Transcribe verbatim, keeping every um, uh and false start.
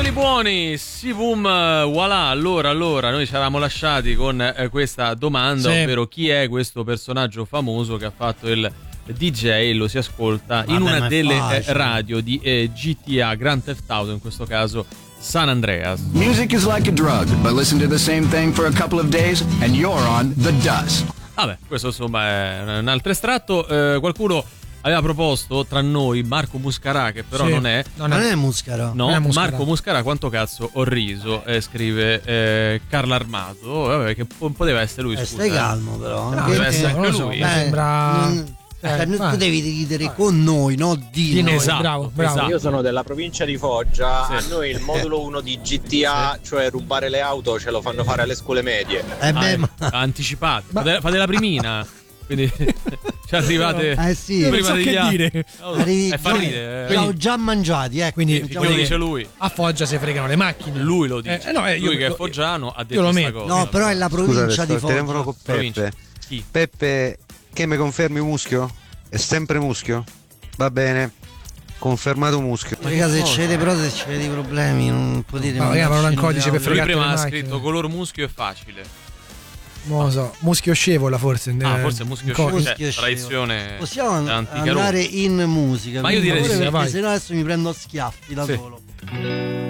Quelli buoni, sì boom, voilà. Allora, allora, noi ci eravamo lasciati con eh, questa domanda, sì. ovvero chi è questo personaggio famoso che ha fatto il D J e lo si ascolta Vabbè, in una delle eh, radio di eh, G T A, Grand Theft Auto, in questo caso San Andreas. Music is like a drug, but listen to the same thing for a couple of days and you're on the dust. Vabbè, questo insomma è un altro estratto. Eh, qualcuno aveva proposto tra noi Marco Muscarà, che però sì, non è non è Muscarà. No, è Muscarà. Marco Muscarà, quanto cazzo ho riso, eh, scrive eh, Carlo Armato. Vabbè, che po- poteva essere lui, eh, scusa. Stai calmo però, no, poteva essere anche so, lui. Beh, sembra non... Eh, tu vai. Devi ridere vai. con noi, no di, di noi. Esatto, bravo, bravo. Esatto. Io sono della provincia di Foggia, sì. a noi il modulo uno di G T A, sì. cioè rubare le auto, ce lo fanno fare alle scuole medie. Eh beh, ah, ma... anticipate, ma... fate, fate la primina. Quindi ci arrivate eh sì, prima so degli che altri. dire. Oh, Arrivi, eh, fa ridere, eh. L'ho già mangiati, eh. Quindi, quindi, quindi dice lui. A Foggia si fregano le macchine. Lui lo dice. Eh, no, eh, lui io, che lo, è foggiano ha detto io lo questa metto. cosa. No, però è la provincia Scusate, di Foggia. telefono con Peppe. Chi? Peppe, che mi confermi muschio? È sempre muschio? Va bene. Confermato muschio. Ragazzi, se c'è dei però se c'è dei problemi non potete no, ragazzi, ma non è un codice per lui fregare. Prima ha scritto color muschio è facile. Non lo so, muschio scevola forse. Ah, forse muschio scevola, muschio cioè, tradizione. Possiamo andare in musica. Ma io direi sì, sì, perché se no adesso mi prendo schiaffi da sì. solo.